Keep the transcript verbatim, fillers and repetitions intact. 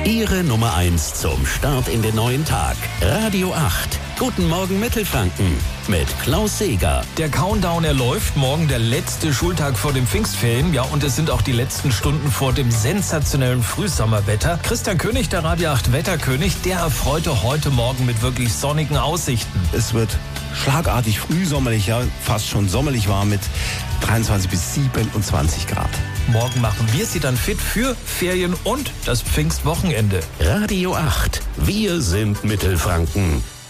Ihre Nummer eins zum Start in den neuen Tag. Radio acht. Guten Morgen Mittelfranken mit Klaus Seeger. Der Countdown, er läuft. Morgen der letzte Schultag vor dem Pfingstferien. Ja, und es sind auch die letzten Stunden vor dem sensationellen Frühsommerwetter. Christian König, der Radio acht Wetterkönig, der erfreute heute Morgen mit wirklich sonnigen Aussichten. Es wird schlagartig frühsommerlich, ja, fast schon sommerlich warm mit dreiundzwanzig bis siebenundzwanzig Grad. Morgen machen wir Sie dann fit für Ferien und das Pfingstwochenende. Radio acht. Wir sind Mittelfranken.